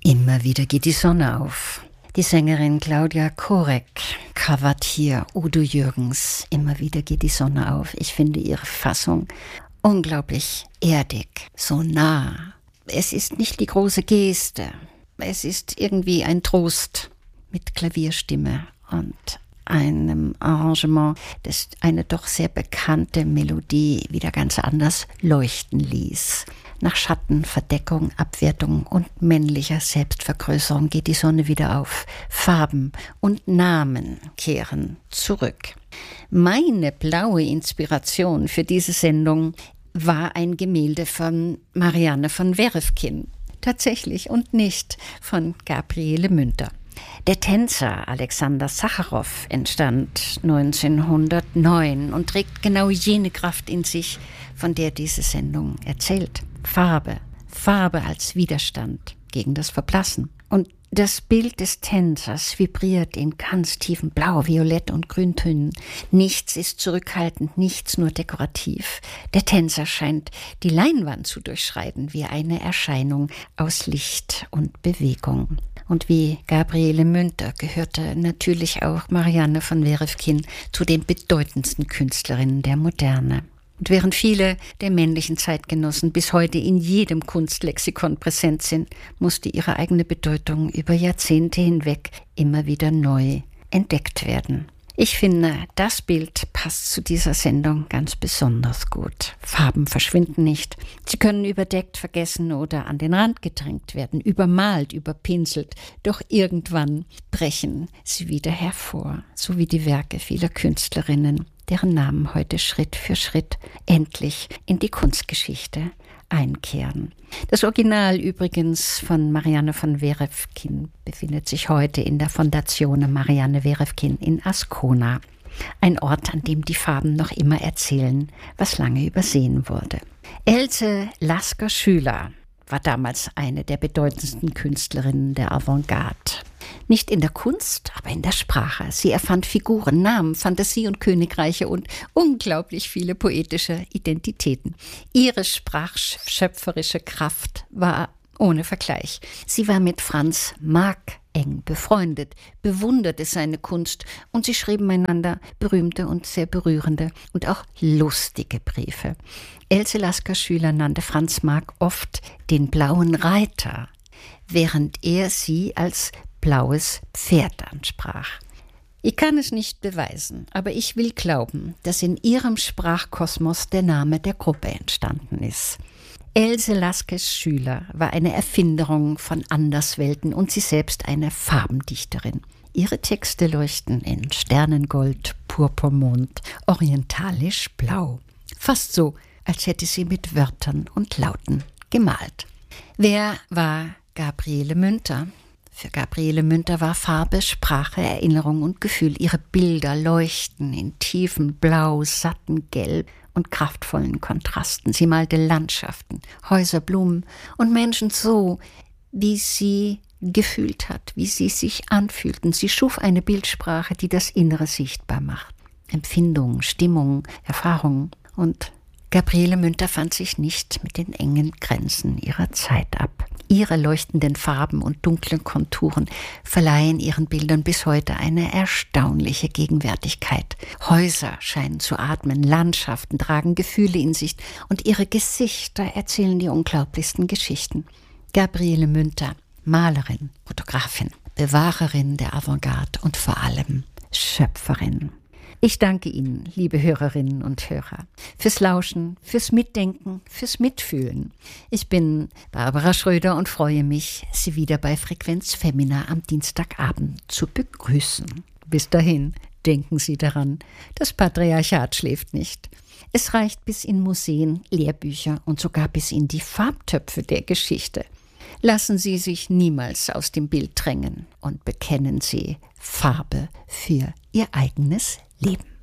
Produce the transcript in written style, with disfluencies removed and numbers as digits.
Immer wieder geht die Sonne auf. Die Sängerin Claudia Korek covert hier Udo Jürgens. Immer wieder geht die Sonne auf. Ich finde ihre Fassung unglaublich erdig, so nah. Es ist nicht die große Geste. Es ist irgendwie ein Trost mit Klavierstimme und einem Arrangement, das eine doch sehr bekannte Melodie wieder ganz anders leuchten ließ. Nach Schatten, Verdeckung, Abwertung und männlicher Selbstvergrößerung geht die Sonne wieder auf. Farben und Namen kehren zurück. Meine blaue Inspiration für diese Sendung war ein Gemälde von Marianne von Werefkin. Tatsächlich und nicht von Gabriele Münter. Der Tänzer Alexander Sacharow entstand 1909 und trägt genau jene Kraft in sich, von der diese Sendung erzählt. Farbe als Widerstand gegen das Verblassen. Und das Bild des Tänzers vibriert in ganz tiefen Blau, Violett und Grüntönen. Nichts ist zurückhaltend, nichts nur dekorativ. Der Tänzer scheint die Leinwand zu durchschreiten wie eine Erscheinung aus Licht und Bewegung. Und wie Gabriele Münter gehörte natürlich auch Marianne von Werefkin zu den bedeutendsten Künstlerinnen der Moderne. Und während viele der männlichen Zeitgenossen bis heute in jedem Kunstlexikon präsent sind, musste ihre eigene Bedeutung über Jahrzehnte hinweg immer wieder neu entdeckt werden. Ich finde, das Bild passt zu dieser Sendung ganz besonders gut. Farben verschwinden nicht. Sie können überdeckt, vergessen oder an den Rand gedrängt werden, übermalt, überpinselt. Doch irgendwann brechen sie wieder hervor, so wie die Werke vieler Künstlerinnen, deren Namen heute Schritt für Schritt endlich in die Kunstgeschichte einkehren. Das Original übrigens von Marianne von Werefkin befindet sich heute in der Fondazione Marianne Werefkin in Ascona. Ein Ort, an dem die Farben noch immer erzählen, was lange übersehen wurde. Else Lasker-Schüler war damals eine der bedeutendsten Künstlerinnen der Avantgarde. Nicht in der Kunst, aber in der Sprache. Sie erfand Figuren, Namen, Fantasie und Königreiche und unglaublich viele poetische Identitäten. Ihre sprachschöpferische Kraft war ohne Vergleich. Sie war mit Franz Marc eng befreundet, bewunderte seine Kunst und sie schrieben einander berühmte und sehr berührende und auch lustige Briefe. Else Lasker-Schüler nannte Franz Marc oft den blauen Reiter, während er sie als blaues Pferd ansprach. Ich kann es nicht beweisen, aber ich will glauben, dass in ihrem Sprachkosmos der Name der Gruppe entstanden ist. Else Lasker-Schüler war eine Erfinderung von Anderswelten und sie selbst eine Farbendichterin. Ihre Texte leuchten in Sternengold, Purpurmond, orientalisch blau. Fast so, als hätte sie mit Wörtern und Lauten gemalt. Wer war Gabriele Münter? Für Gabriele Münter war Farbe, Sprache, Erinnerung und Gefühl. Ihre Bilder leuchten in tiefem Blau, satten Gelb und kraftvollen Kontrasten. Sie malte Landschaften, Häuser, Blumen und Menschen so, wie sie gefühlt hat, wie sie sich anfühlten. Sie schuf eine Bildsprache, die das Innere sichtbar macht. Empfindungen, Stimmungen, Erfahrungen. Und Gabriele Münter fand sich nicht mit den engen Grenzen ihrer Zeit ab. Ihre leuchtenden Farben und dunklen Konturen verleihen ihren Bildern bis heute eine erstaunliche Gegenwärtigkeit. Häuser scheinen zu atmen, Landschaften tragen Gefühle in sich und ihre Gesichter erzählen die unglaublichsten Geschichten. Gabriele Münter, Malerin, Fotografin, Bewahrerin der Avantgarde und vor allem Schöpferin. Ich danke Ihnen, liebe Hörerinnen und Hörer, fürs Lauschen, fürs Mitdenken, fürs Mitfühlen. Ich bin Barbara Schröder und freue mich, Sie wieder bei Frequenz Femina am Dienstagabend zu begrüßen. Bis dahin denken Sie daran, das Patriarchat schläft nicht. Es reicht bis in Museen, Lehrbücher und sogar bis in die Farbtöpfe der Geschichte. Lassen Sie sich niemals aus dem Bild drängen und bekennen Sie Farbe für Ihr eigenes Leben.